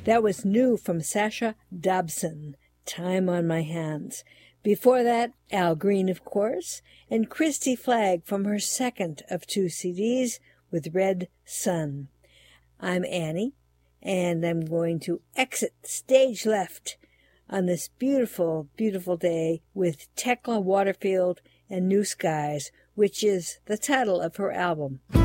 That was new from Sasha Dobson, Time on My Hands. Before that, Al Green, of course, and Christy Flagg from her second of 2 CDs with Red Sun. I'm Annie, and I'm going to exit stage left on this beautiful, beautiful day with Tekla Waterfield and New Skies, which is the title of her album.